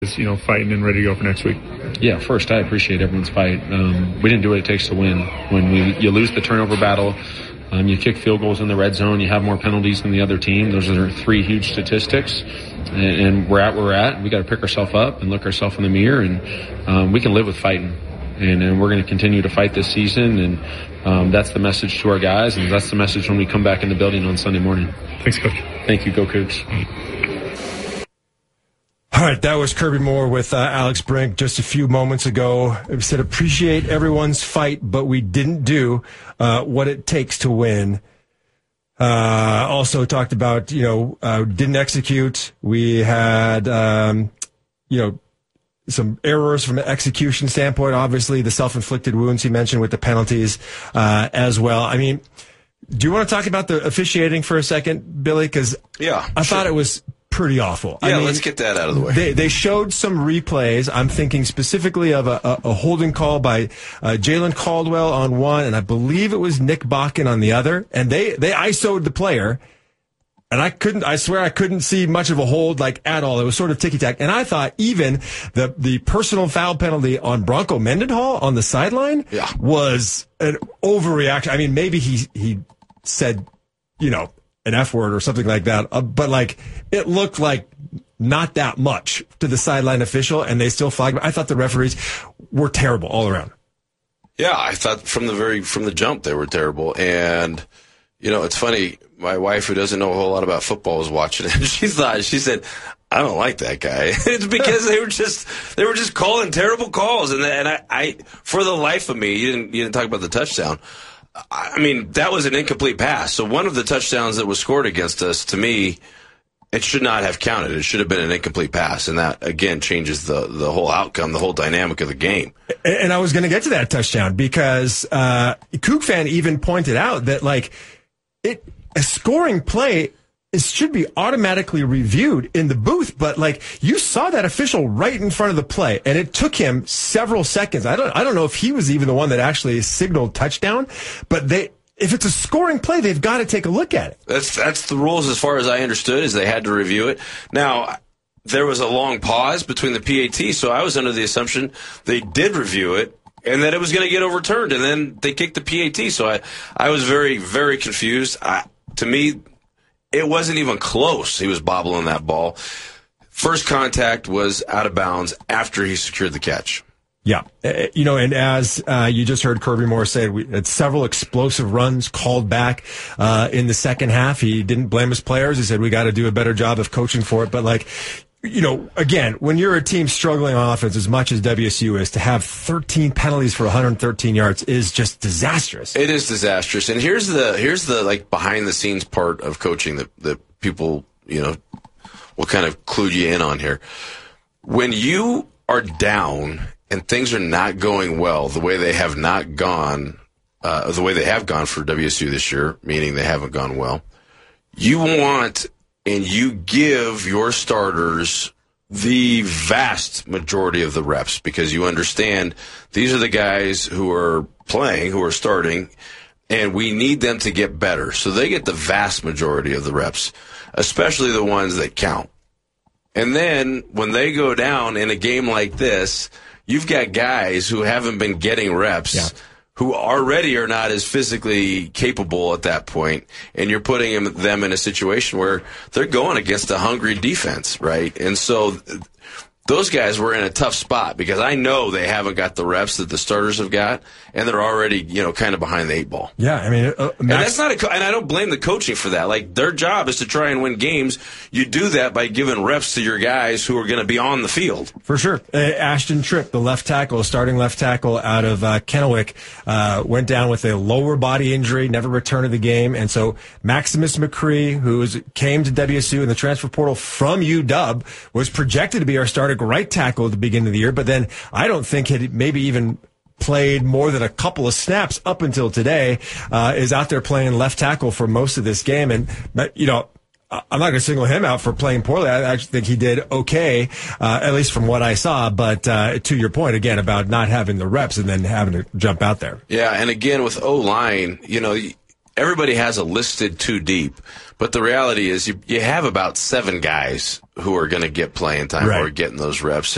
fighting and ready to go for next week? Yeah, first, I appreciate everyone's fight. We didn't do what it takes to win. When you lose the turnover battle, you kick field goals in the red zone, you have more penalties than the other team. Those are 3 huge statistics, and we're at where we're at. We got to pick ourselves up and look ourselves in the mirror, and we can live with fighting. And we're going to continue to fight this season, and that's the message to our guys, and that's the message when we come back in the building on Sunday morning. Thanks, Coach. Thank you. Go Cougs. All right, that was Kirby Moore with Alex Brink just a few moments ago. He said, appreciate everyone's fight, but we didn't do what it takes to win. Also talked about, didn't execute. We had, some errors from an execution standpoint. Obviously, the self-inflicted wounds he mentioned with the penalties as well. I mean, do you want to talk about the officiating for a second, Billy? Because I thought it was pretty awful. Yeah, let's get that out of the way. They showed some replays. I'm thinking specifically of a holding call by Jalen Caldwell on one, and I believe it was Nick Bakken on the other. And they ISO'd the player, and I swear I couldn't see much of a hold at all. It was sort of ticky-tack. And I thought even the personal foul penalty on Bronco Mendenhall on the sideline was an overreaction. I mean, maybe he said, an F word or something like that. But it looked like not that much to the sideline official, and they still flagged. I thought the referees were terrible all around. Yeah, I thought from the jump they were terrible. And, it's funny. My wife, who doesn't know a whole lot about football, was watching it. She said, I don't like that guy. It's because they were just calling terrible calls. And I for the life of me, you didn't talk about the touchdown. I mean, that was an incomplete pass. So one of the touchdowns that was scored against us, to me, it should not have counted. It should have been an incomplete pass. And that, again, changes the whole outcome, the whole dynamic of the game. And I was going to get to that touchdown because Coug fan even pointed out that, a scoring play should be automatically reviewed in the booth, but you saw that official right in front of the play, and it took him several seconds. I don't know if he was even the one that actually signaled touchdown, but if it's a scoring play, they've got to take a look at it. That's the rules as far as I understood, is they had to review it. Now, there was a long pause between the PAT, so I was under the assumption they did review it and that it was going to get overturned, and then they kicked the PAT. So I was very, very confused. To me, it wasn't even close. He was bobbling that ball. First contact was out of bounds after he secured the catch. Yeah. And as you just heard Kirby Moore say, we had several explosive runs called back in the second half. He didn't blame his players. He said, we got to do a better job of coaching for it. But again, when you're a team struggling on offense as much as WSU is, to have 13 penalties for 113 yards is just disastrous. It is disastrous. And here's the behind the scenes part of coaching that people, will kind of clue you in on here. When you are down and things are not going well, the way they have gone for WSU this year, meaning they haven't gone well, you want and you give your starters the vast majority of the reps because you understand these are the guys who are playing, who are starting, and we need them to get better. So they get the vast majority of the reps, especially the ones that count. And then when they go down in a game like this, you've got guys who haven't been getting reps, who already are not as physically capable at that point, and you're putting them in a situation where they're going against a hungry defense, right? And so those guys were in a tough spot because I know they haven't got the reps that the starters have got, and they're already, kind of behind the 8 ball. Yeah, I mean, and that's not and I don't blame the coaching for that. Their job is to try and win games. You do that by giving reps to your guys who are going to be on the field. For sure. Ashton Tripp, the starting left tackle out of Kennewick, went down with a lower body injury, never returned to the game. And so Maximus McCree, who came to WSU in the transfer portal from UW, was projected to be our starting right tackle at the beginning of the year, but then I don't think had maybe even played more than a couple of snaps up until today, is out there playing left tackle for most of this game. And, I'm not going to single him out for playing poorly. I actually think he did okay, at least from what I saw. But to your point, again, about not having the reps and then having to jump out there. Yeah, and again, with O-line, everybody has a listed 2 deep. But the reality is you have about 7 guys who are going to get playing time or getting those reps.